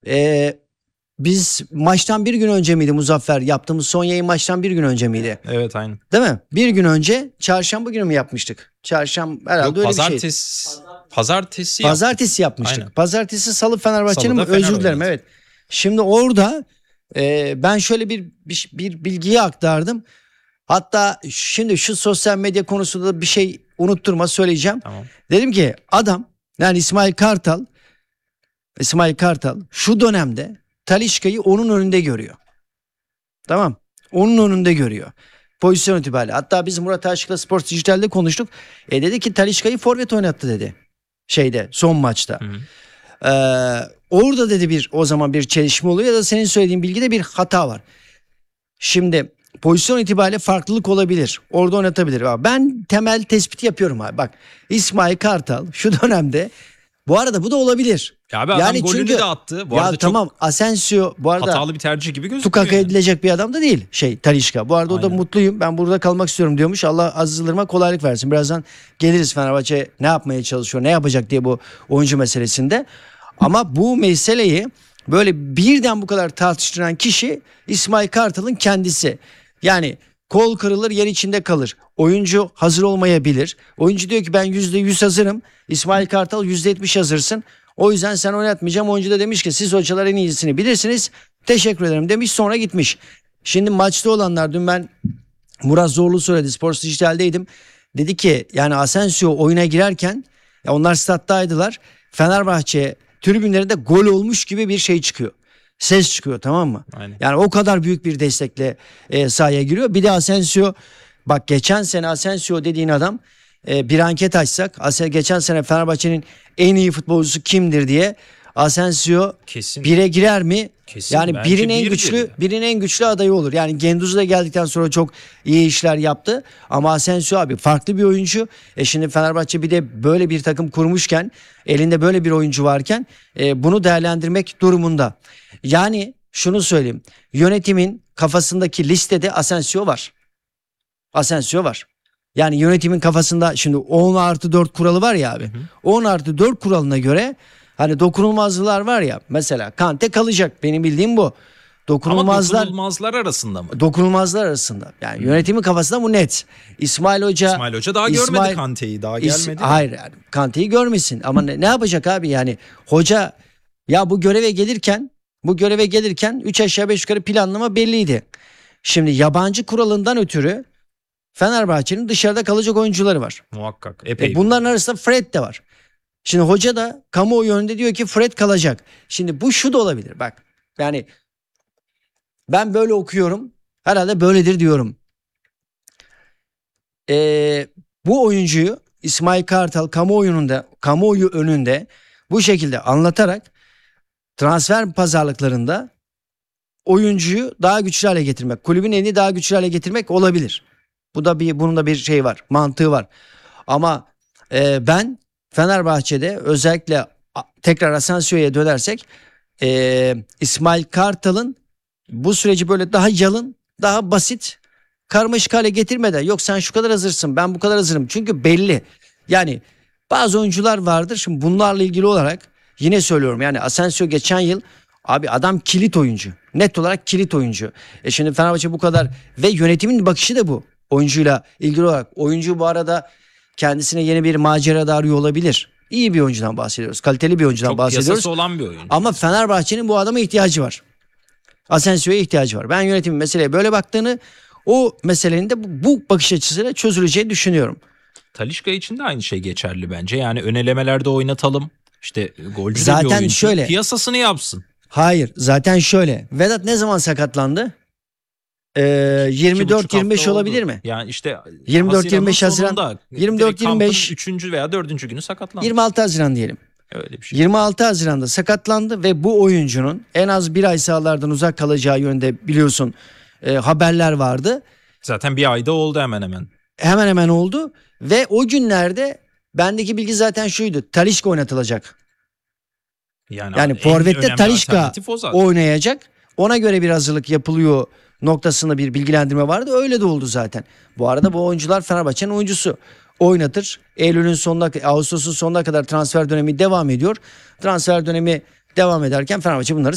Ee, Biz maçtan bir gün önce miydi Muzaffer? Yaptığımız son yayın maçtan bir gün önce miydi? Evet, aynı. Değil mi? Bir gün önce çarşamba günü mü yapmıştık? Çarşamba herhalde Yok, öyle bir şey. Pazartesi yapmıştık. Aynen. Pazartesi Salı Fenerbahçe'nin Salıda Fener özür dilerim oynadı. evet. Şimdi orada ben şöyle bir bilgiyi aktardım. Hatta şimdi şu sosyal medya konusunda da bir şey unutturma söyleyeceğim. Tamam. Dedim ki adam yani İsmail Kartal şu dönemde Talisca'yı onun önünde görüyor. Tamam. Onun önünde görüyor. Pozisyon itibariyle. Hatta biz Murat Aşık'la Spor Dijital'de konuştuk. Dedi ki Talisca'yı forvet oynattı dedi. Son maçta. Orada dedi o zaman bir çelişme oluyor ya da senin söylediğin bilgide bir hata var. Şimdi pozisyon itibariyle farklılık olabilir. Orada oynatabilir. Ben temel tespiti yapıyorum abi. Bak İsmail Kartal şu dönemde bu arada bu da olabilir. Ya abi adam golünü de attı. Bu arada tamam çok Asensio bu arada hatalı bir tercih gibi gözüküyor. tukaka edilecek bir adam da değil Talisca. Bu arada o da Aynen. mutluyum. Ben burada kalmak istiyorum diyormuş. Allah Aziz Yıldırım'a kolaylık versin. Birazdan geliriz Fenerbahçe ne yapmaya çalışıyor, ne yapacak diye bu oyuncu meselesinde. Ama bu meseleyi böyle birden bu kadar tartıştıran kişi İsmail Kartal'ın kendisi. Yani kol kırılır yer içinde kalır. Oyuncu hazır olmayabilir. Oyuncu diyor ki ben %100 hazırım. İsmail Kartal %70 hazırsın. O yüzden sen oynatmayacağım. Oyuncu da demiş ki siz hocalar en iyisini bilirsiniz. Teşekkür ederim demiş, sonra gitmiş. Şimdi maçta olanlar, dün ben Murat Zorlu söyledi, Spor Dijital'deydim. Dedi ki yani Asensio oyuna girerken onlar stat'taydılar. Fenerbahçe tribünlerinde gol olmuş gibi bir şey çıkıyor. Ses çıkıyor, tamam mı? Aynen. Yani o kadar büyük bir destekle sahaya giriyor. Bir de Asensio, bak geçen sene Asensio dediğin adam, bir anket açsak geçen sene Fenerbahçe'nin en iyi futbolcusu kimdir diye, Asensio Kesin. 1'e girer mi? Kesin, Yani bence birinin en güçlü adayı olur. Yani Gendouzi de geldikten sonra çok iyi işler yaptı. Ama Asensio abi farklı bir oyuncu. Şimdi Fenerbahçe bir de böyle bir takım kurmuşken, elinde böyle bir oyuncu varken bunu değerlendirmek durumunda. Yani şunu söyleyeyim. Yönetimin kafasındaki listede Asensio var. Asensio var. Yani yönetimin kafasında şimdi 10+4 kuralı var ya abi. 10+4 kuralına göre hani dokunulmazlıklar var ya, mesela Kante kalacak, benim bildiğim bu. Ama dokunulmazlar arasında mı? Dokunulmazlar arasında. Yani yönetimin kafasında bu net. İsmail Hoca daha görmedi Kante'yi, daha gelmedi. Hayır yani Kante'yi görmesin ama ne yapacak abi, yani hoca ya bu göreve gelirken 3 aşağı 5 yukarı planlama belliydi. Şimdi yabancı kuralından ötürü Fenerbahçe'nin dışarıda kalacak oyuncuları var. Muhakkak. Epey. Bunların arasında Fred de var. Şimdi hoca da kamuoyu önünde diyor ki Fred kalacak. Şimdi bu şu da olabilir bak. Yani ben böyle okuyorum. Herhalde böyledir diyorum. Bu oyuncuyu İsmail Kartal kamuoyu önünde bu şekilde anlatarak transfer pazarlıklarında oyuncuyu daha güçlü hale getirmek, kulübün elini daha güçlü hale getirmek olabilir. Bunun da bir şey var, mantığı var. Ama ben Fenerbahçe'de özellikle tekrar Asensio'ya dönersek İsmail Kartal'ın bu süreci böyle daha yalın, daha basit, karmaşık hale getirmeden, yok sen şu kadar hazırsın, ben bu kadar hazırım. Çünkü belli. Yani bazı oyuncular vardır. Şimdi bunlarla ilgili olarak yine söylüyorum. Yani Asensio geçen yıl abi adam kilit oyuncu. Net olarak kilit oyuncu. Şimdi Fenerbahçe bu kadar ve yönetimin bakışı da bu. Oyuncuyla ilgili olarak. Oyuncu bu arada kendisine yeni bir macera da arıyor olabilir. İyi bir oyuncudan bahsediyoruz. Kaliteli bir oyuncudan bahsediyoruz. Çok piyasası olan bir oyuncu. Ama Fenerbahçe'nin bu adama ihtiyacı var. Asensio'ya ihtiyacı var. Ben yönetimin meseleye böyle baktığını, o meselenin de bu bakış açısıyla çözüleceğini düşünüyorum. Talisca için de aynı şey geçerli bence. Yani ön elemelerde oynatalım. İşte golcü Zaten de bir oyuncu. şöyle. Piyasasını yapsın. Hayır, zaten şöyle. Vedat ne zaman sakatlandı? 24-25 olabilir mi? Yani işte 24-25 Haziran. 24-25 3. veya 4. günü sakatlandı. 26 Haziran diyelim. Öyle bir şey. 26 Haziran'da sakatlandı ve bu oyuncunun en az bir ay sahalardan uzak kalacağı yönde biliyorsun haberler vardı. Zaten bir ayda oldu hemen hemen. Hemen hemen oldu ve o günlerde bendeki bilgi zaten şuydu. Talisca oynatılacak. Yani forvette Talisca oynayacak. Ona göre bir hazırlık yapılıyor noktasında bir bilgilendirme vardı. Öyle de oldu zaten. Bu arada bu oyuncular Fenerbahçe'nin oyuncusu. Oynatır. Ağustos'un sonuna kadar transfer dönemi devam ediyor. Transfer dönemi devam ederken Fenerbahçe bunları